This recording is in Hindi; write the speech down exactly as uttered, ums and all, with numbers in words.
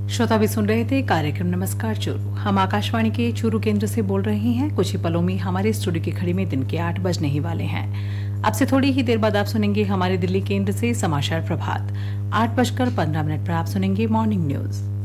श्रोता भी सुन रहे थे कार्यक्रम नमस्कार चूरू। हम आकाशवाणी के चूरू केंद्र से बोल रहे हैं। कुछ ही पलों में हमारे स्टूडियो की घड़ी में दिन के आठ बजने ही वाले हैं। अब से थोड़ी ही देर बाद आप सुनेंगे हमारे दिल्ली केंद्र से समाचार प्रभात। आठ बजकर पंद्रह मिनट पर आप सुनेंगे मॉर्निंग न्यूज।